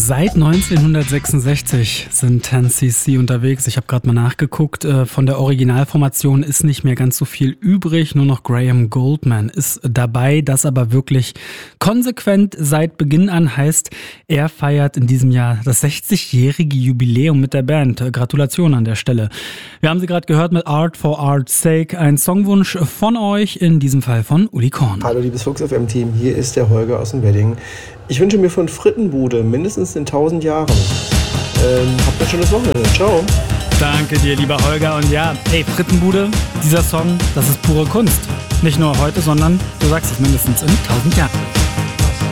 Seit 1966 sind 10cc unterwegs. Ich habe gerade mal nachgeguckt. Von der Originalformation ist nicht mehr ganz so viel übrig. Nur noch Graham Gouldman ist dabei. Das aber wirklich konsequent seit Beginn an, heißt, er feiert in diesem Jahr das 60-jährige Jubiläum mit der Band. Gratulation an der Stelle. Wir haben sie gerade gehört mit Art for Art's Sake. Ein Songwunsch von euch, in diesem Fall von Uli Korn. Hallo liebes Fuchs FM Team, hier ist der Holger aus dem Wedding. Ich wünsche mir von Frittenbude mindestens in 1000 Jahren. Habt ein schönes Wochenende. Ciao. Danke dir, lieber Holger. Und ja, hey, Frittenbude, dieser Song, das ist pure Kunst. Nicht nur heute, sondern, du sagst es, mindestens in 1000 Jahren.